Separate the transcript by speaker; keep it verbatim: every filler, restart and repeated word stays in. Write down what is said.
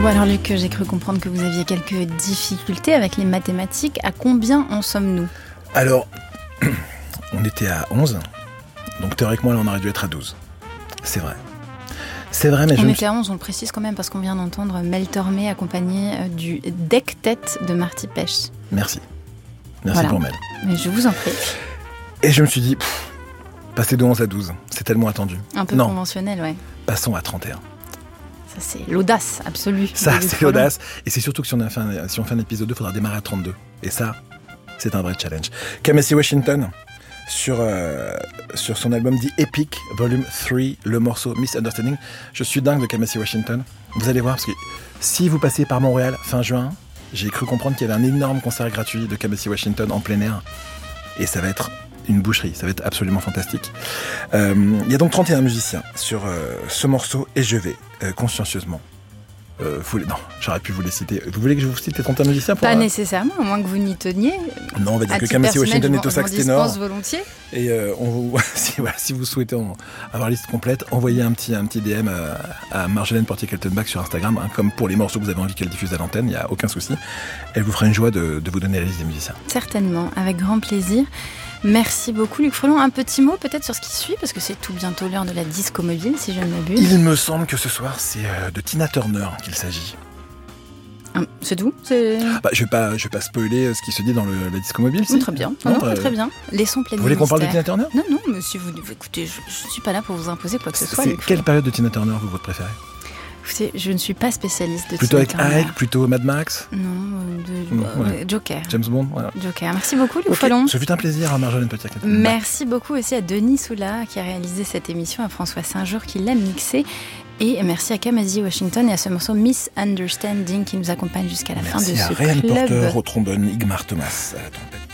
Speaker 1: Bon alors Luc, j'ai cru comprendre que vous aviez quelques difficultés avec les mathématiques. À combien en sommes-nous ?
Speaker 2: Alors, on était à onze, donc théoriquement là on aurait dû être à douze. C'est vrai. C'est vrai, mais
Speaker 1: on
Speaker 2: je
Speaker 1: était à onze, on le précise quand même, parce qu'on vient d'entendre Mel Tormé accompagné du deck-tête de Marty Pêche.
Speaker 2: Merci. Merci
Speaker 1: voilà.
Speaker 2: pour Mel.
Speaker 1: Mais je vous en prie.
Speaker 2: Et je me suis dit, pff, passer de onze à douze, c'est tellement attendu.
Speaker 1: Un peu
Speaker 2: non.
Speaker 1: conventionnel, ouais.
Speaker 2: Passons à trente et un.
Speaker 1: Ça, c'est l'audace absolue.
Speaker 2: Ça, c'est l'audace. Et c'est surtout que si on, a fait un, si on fait un épisode deux, il faudra démarrer à trente-deux. Et ça, c'est un vrai challenge. Kamasi Washington, sur, euh, sur son album The Epic, Volume trois, le morceau Misunderstanding. Je suis dingue de Kamasi Washington. Vous allez voir, parce que si vous passez par Montréal fin juin, j'ai cru comprendre qu'il y avait un énorme concert gratuit de Kamasi Washington en plein air. Et ça va être une boucherie, ça va être absolument fantastique. Euh, il y a donc trente et un musiciens sur euh, ce morceau, et je vais euh, consciencieusement euh, vous les... non, j'aurais pu vous les citer. Vous voulez que je vous cite les trente et un musiciens pour,
Speaker 1: Pas
Speaker 2: euh...
Speaker 1: nécessairement, à moins que vous n'y teniez.
Speaker 2: Non, on va dire que Kamasi Washington est au sax ténor.
Speaker 1: Volontiers.
Speaker 2: Et euh, on vous... si, voilà, si vous souhaitez en... avoir la liste complète, envoyez un petit, un petit D M à, à Marjolaine Portier-Keltenbach sur Instagram, hein, comme pour les morceaux que vous avez envie qu'elle diffuse à l'antenne, il n'y a aucun souci. Elle vous fera une joie de, de vous donner la liste des musiciens. Certainement,
Speaker 1: avec grand plaisir. Merci beaucoup Luc Frelon. Un petit mot peut-être sur ce qui suit, parce que c'est tout bientôt l'heure de la disco mobile, si je ne m'abuse.
Speaker 2: Il me semble que ce soir, c'est euh, de Tina Turner qu'il s'agit.
Speaker 1: Hum, c'est tout c'est...
Speaker 2: Bah, je ne vais, pas, je vais pas spoiler ce qui se dit dans le, la disco mobile. Si.
Speaker 1: Hum, très bien, non, non, très, très bien. Laissons planer.
Speaker 2: Vous voulez qu'on parle de Tina Turner ?
Speaker 1: Non, non, mais si vous... Écoutez, je ne suis pas là pour vous imposer quoi que ce soit.
Speaker 2: C'est quelle période de Tina Turner vous votre préférée ?
Speaker 1: Écoutez, je ne suis pas spécialiste de
Speaker 2: plutôt
Speaker 1: Tina Turner.
Speaker 2: Plutôt avec Ike, plutôt Mad Max ?
Speaker 1: Non, de,
Speaker 2: mmh,
Speaker 1: euh,
Speaker 2: ouais.
Speaker 1: Joker.
Speaker 2: James Bond, voilà.
Speaker 1: Joker. Merci beaucoup, Luc
Speaker 2: okay.
Speaker 1: Frelon.
Speaker 2: Ce fut un plaisir à Marjolaine Portier-Keltenbach.
Speaker 1: Merci beaucoup aussi à Denis Soula qui a réalisé cette émission, à François Saint-Jour qui l'a mixé. Et merci à Kamasi Washington et à ce morceau Misunderstanding qui nous accompagne jusqu'à la
Speaker 2: merci
Speaker 1: fin de ce
Speaker 2: club. Merci à Ryan Porter au trombone, Igmar Thomas à la trompette.